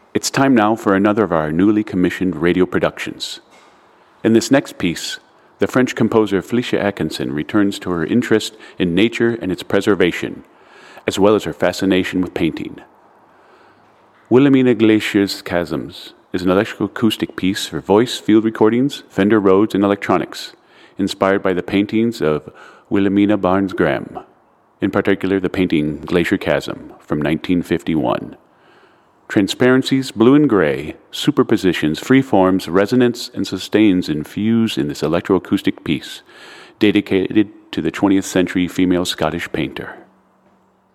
It's time now for another of our newly commissioned radio productions. In this next piece, the French composer Felicia Atkinson returns to her interest in nature and its preservation, as well as her fascination with painting. Wilhelmina Glacier's Chasms is an electroacoustic piece for voice, field recordings, Fender Rhodes, and electronics, inspired by the paintings of Wilhelmina Barnes Graham, in particular the painting Glacier Chasm from 1951. Transparencies, blue and gray, superpositions, freeforms, resonance, and sustains infuse in this electroacoustic piece, dedicated to the 20th century female Scottish painter.